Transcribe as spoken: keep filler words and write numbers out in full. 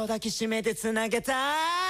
抱きしめてつなげた